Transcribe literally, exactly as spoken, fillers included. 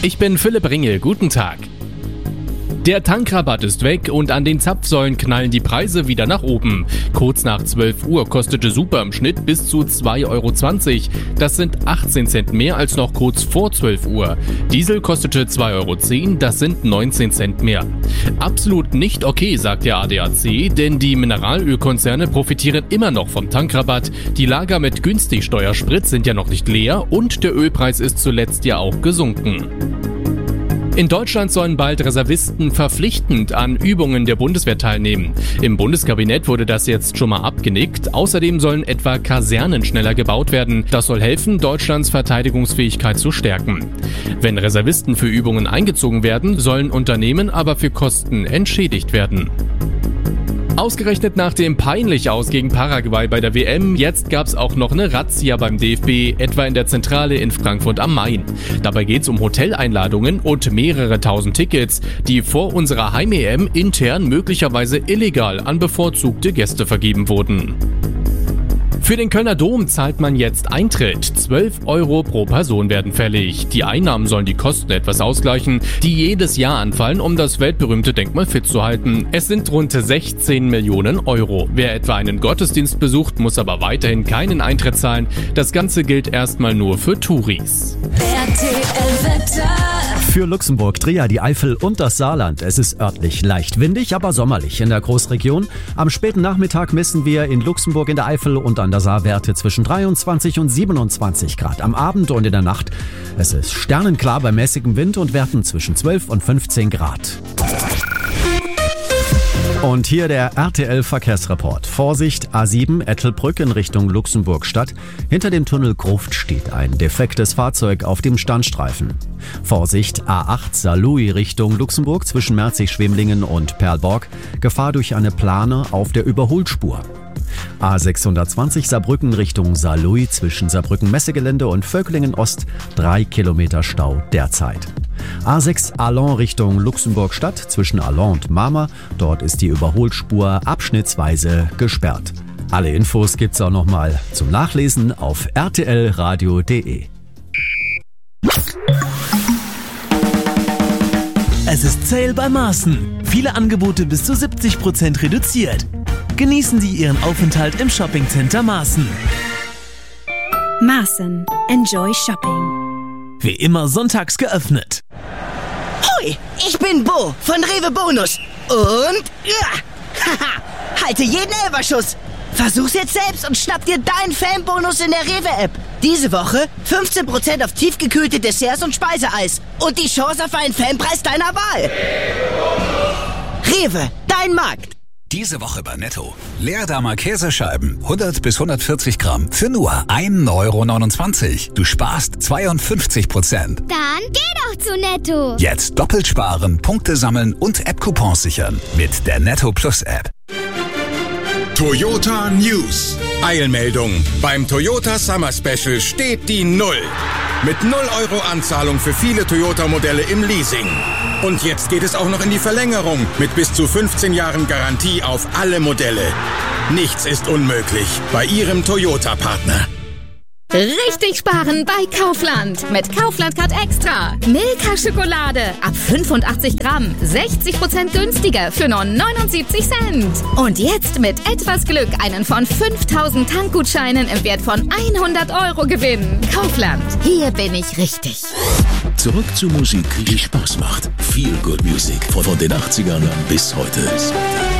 Ich bin Philipp Ringel, guten Tag. Der Tankrabatt ist weg und an den Zapfsäulen knallen die Preise wieder nach oben. Kurz nach zwölf Uhr kostete Super im Schnitt bis zu zwei Euro zwanzig. Das sind achtzehn Cent mehr als noch kurz vor zwölf Uhr. Diesel kostete zwei Euro zehn, das sind neunzehn Cent mehr. Absolut nicht okay, sagt der A D A C, denn die Mineralölkonzerne profitieren immer noch vom Tankrabatt. Die Lager mit Günstigsteuersprit sind ja noch nicht leer und der Ölpreis ist zuletzt ja auch gesunken. In Deutschland sollen bald Reservisten verpflichtend an Übungen der Bundeswehr teilnehmen. Im Bundeskabinett wurde das jetzt schon mal abgenickt. Außerdem sollen etwa Kasernen schneller gebaut werden. Das soll helfen, Deutschlands Verteidigungsfähigkeit zu stärken. Wenn Reservisten für Übungen eingezogen werden, sollen Unternehmen aber für Kosten entschädigt werden. Ausgerechnet nach dem peinlich Aus gegen Paraguay bei der W M, jetzt gab's auch noch eine Razzia beim D F B, etwa in der Zentrale in Frankfurt am Main. Dabei geht's um Hoteleinladungen und mehrere tausend Tickets, die vor unserer Heim-E M intern möglicherweise illegal an bevorzugte Gäste vergeben wurden. Für den Kölner Dom zahlt man jetzt Eintritt. zwölf Euro pro Person werden fällig. Die Einnahmen sollen die Kosten etwas ausgleichen, die jedes Jahr anfallen, um das weltberühmte Denkmal fit zu halten. Es sind rund sechzehn Millionen Euro. Wer etwa einen Gottesdienst besucht, muss aber weiterhin keinen Eintritt zahlen. Das Ganze gilt erstmal nur für Touris. R T L-Wetter. Für Luxemburg, Trier, die Eifel und das Saarland. Es ist örtlich leicht windig, aber sommerlich in der Großregion. Am späten Nachmittag messen wir in Luxemburg, in der Eifel und an der Saar Werte zwischen dreiundzwanzig und siebenundzwanzig Grad. Am Abend und in der Nacht. Es ist sternenklar bei mäßigem Wind und Werten zwischen zwölf und fünfzehn Grad. Und hier der R T L-Verkehrsreport. Vorsicht, A sieben, Ettelbrück in Richtung Luxemburg-Stadt. Hinter dem Tunnel Gruft steht ein defektes Fahrzeug auf dem Standstreifen. Vorsicht, A acht, Saarlouis Richtung Luxemburg zwischen Merzig-Schwemlingen und Perlborg. Gefahr durch eine Plane auf der Überholspur. A sechshundertzwanzig Saarbrücken Richtung Saarlouis zwischen Saarbrücken-Messegelände und Völklingen-Ost. Drei Kilometer Stau derzeit. A sechs Allons Richtung Luxemburg-Stadt zwischen Allons und Marmar. Dort ist die Überholspur abschnittsweise gesperrt. Alle Infos gibt's auch nochmal zum Nachlesen auf r t l radio punkt d e. Es ist Sale bei Maaßen. Viele Angebote bis zu siebzig Prozent reduziert. Genießen Sie Ihren Aufenthalt im Shoppingcenter Maaßen. Maaßen. Enjoy Shopping. Wie immer sonntags geöffnet. Hui, ich bin Bo von Rewe Bonus. Und ja, haha, halte jeden Elferschuss. Versuch's jetzt selbst und schnapp dir deinen Fanbonus in der Rewe-App. Diese Woche fünfzehn Prozent auf tiefgekühlte Desserts und Speiseeis. Und die Chance auf einen Fanpreis deiner Wahl. Rewe, dein Markt. Diese Woche bei Netto. Leerdammer Käsescheiben, hundert bis hundertvierzig Gramm, für nur ein Euro neunundzwanzig. Du sparst zweiundfünfzig Prozent. Dann geh doch zu Netto. Jetzt doppelt sparen, Punkte sammeln und App-Coupons sichern. Mit der Netto Plus App. Toyota News. Eilmeldung. Beim Toyota Summer Special steht die Null. Mit null Euro Anzahlung für viele Toyota-Modelle im Leasing. Und jetzt geht es auch noch in die Verlängerung mit bis zu fünfzehn Jahren Garantie auf alle Modelle. Nichts ist unmöglich bei Ihrem Toyota-Partner. Richtig sparen bei Kaufland. Mit Kaufland Card Extra. Milka Schokolade ab fünfundachtzig Gramm. sechzig Prozent günstiger für nur neunundsiebzig Cent. Und jetzt mit etwas Glück einen von fünftausend Tankgutscheinen im Wert von hundert Euro gewinnen. Kaufland. Hier bin ich richtig. Zurück zu Musik, die Spaß macht. Feel Good Music von den achtzigern bis heute.